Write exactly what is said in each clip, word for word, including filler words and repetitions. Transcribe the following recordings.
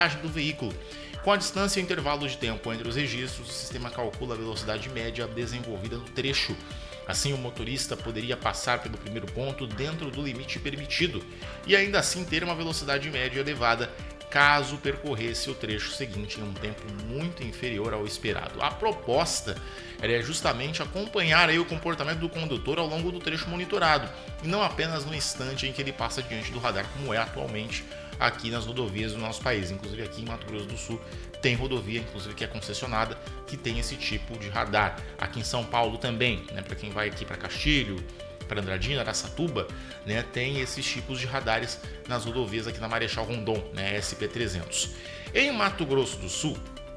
do veículo. Com a distância e intervalo de tempo entre os registros, o sistema calcula a velocidade média desenvolvida no trecho. Assim, o motorista poderia passar pelo primeiro ponto dentro do limite permitido e ainda assim ter uma velocidade média elevada caso percorresse o trecho seguinte em um tempo muito inferior ao esperado. A proposta era justamente acompanhar aí o comportamento do condutor ao longo do trecho monitorado e não apenas no instante em que ele passa diante do radar, como é atualmente aqui nas rodovias do nosso país. Inclusive aqui em Mato Grosso do Sul tem rodovia, inclusive que é concessionada, que tem esse tipo de radar. Aqui em São Paulo também, né, para quem vai aqui para Castilho, para Andradina, Araçatuba, né, tem esses tipos de radares nas rodovias aqui na Marechal Rondon, né, S P trezentos. Em Mato Grosso do Sul,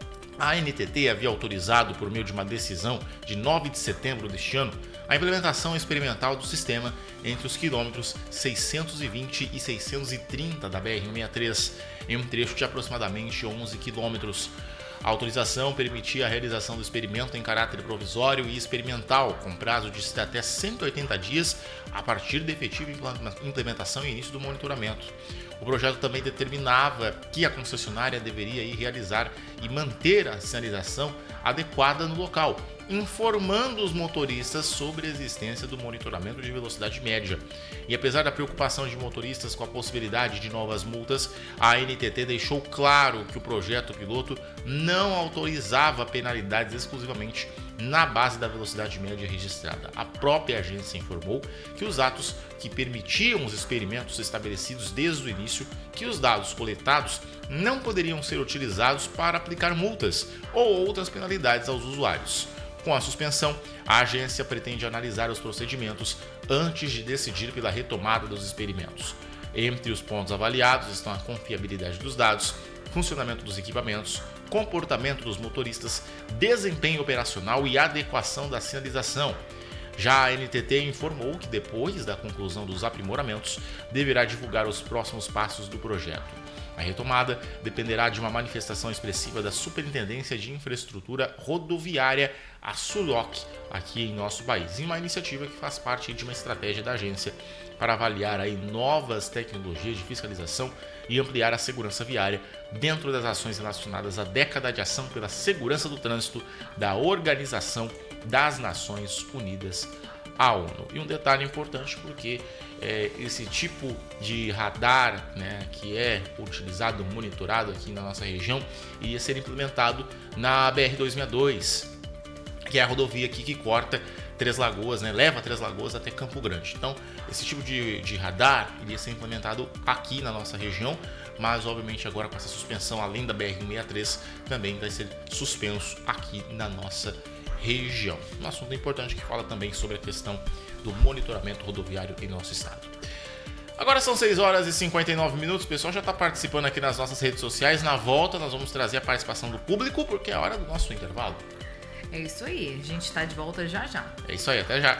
a A N T T havia autorizado, por meio de uma decisão de nove de setembro deste ano, a implementação experimental do sistema entre os quilômetros seiscentos e vinte e seiscentos e trinta da B R cento e sessenta e três, em um trecho de aproximadamente onze quilômetros. A autorização permitia a realização do experimento em caráter provisório e experimental, com prazo de até cento e oitenta dias a partir da efetiva implementação e início do monitoramento. O projeto também determinava que a concessionária deveria ir realizar e manter a sinalização adequada no local, informando os motoristas sobre a existência do monitoramento de velocidade média. E apesar da preocupação de motoristas com a possibilidade de novas multas, a A N T T deixou claro que o projeto piloto não autorizava penalidades exclusivamente na base da velocidade média registrada. A própria agência informou que os atos que permitiam os experimentos estabelecidos desde o início, que os dados coletados não poderiam ser utilizados para aplicar multas ou outras penalidades aos usuários. Com a suspensão, a agência pretende analisar os procedimentos antes de decidir pela retomada dos experimentos. Entre os pontos avaliados estão a confiabilidade dos dados, funcionamento dos equipamentos, comportamento dos motoristas, desempenho operacional e adequação da sinalização. Já a A N T T informou que depois da conclusão dos aprimoramentos, deverá divulgar os próximos passos do projeto. A retomada dependerá de uma manifestação expressiva da Superintendência de Infraestrutura Rodoviária, a SULOC, aqui em nosso país, em uma iniciativa que faz parte de uma estratégia da agência para avaliar aí novas tecnologias de fiscalização e ampliar a segurança viária dentro das ações relacionadas à década de ação pela segurança do trânsito da Organização das Nações Unidas, a ONU. E um detalhe importante, porque é, esse tipo de radar, né, que é utilizado, monitorado aqui na nossa região, iria ser implementado na B R duzentos e sessenta e dois, que é a rodovia aqui que corta Três Lagoas, né, leva Três Lagoas até Campo Grande. Então, esse tipo de, de radar iria ser implementado aqui na nossa região, mas obviamente agora com essa suspensão, além da B R cento e sessenta e três, também vai ser suspenso aqui na nossa região. Um assunto importante que fala também sobre a questão do monitoramento rodoviário em nosso estado. Agora são seis horas e cinquenta e nove minutos, o pessoal já está participando aqui nas nossas redes sociais. Na volta nós vamos trazer a participação do público, porque é a hora do nosso intervalo. É isso aí, a gente está de volta já já. É isso aí, até já.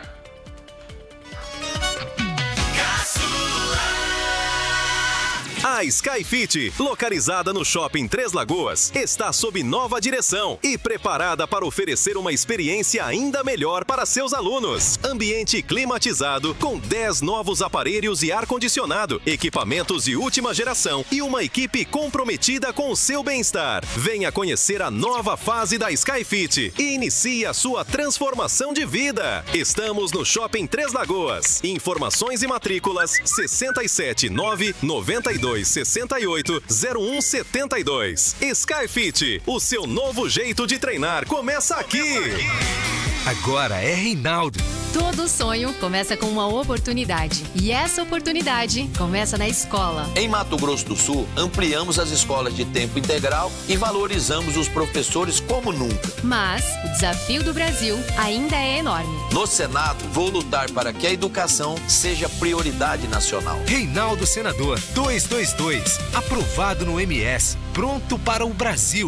A Skyfit, localizada no Shopping Três Lagoas, está sob nova direção e preparada para oferecer uma experiência ainda melhor para seus alunos. Ambiente climatizado, com dez novos aparelhos e ar-condicionado, equipamentos de última geração e uma equipe comprometida com o seu bem-estar. Venha conhecer a nova fase da Skyfit e inicie a sua transformação de vida. Estamos no Shopping Três Lagoas. Informações e matrículas sessenta e sete nove noventa e dois sessenta e oito zero um setenta e dois. Skyfit, o seu novo jeito de treinar começa aqui. Agora é Reinaldo. Todo sonho começa com uma oportunidade. E essa oportunidade começa na escola. Em Mato Grosso do Sul, ampliamos as escolas de tempo integral e valorizamos os professores como nunca. Mas o desafio do Brasil ainda é enorme. No Senado, vou lutar para que a educação seja prioridade nacional. Reinaldo Senador duzentos e vinte e dois, aprovado no M S, pronto para o Brasil.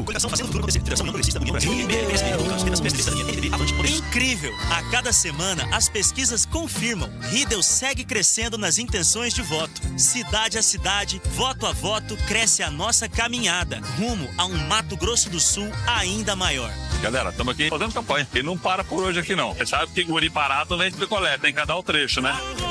Incrível! A cada semana, as pesquisas confirmam. Riedel segue crescendo nas intenções de voto. Cidade a cidade, voto a voto, cresce a nossa caminhada, rumo a um Mato Grosso do Sul ainda maior. Galera, estamos aqui fazendo campanha. E não para por hoje aqui, não. Você sabe que guri parado vem de picolé, tem que dar o trecho, né?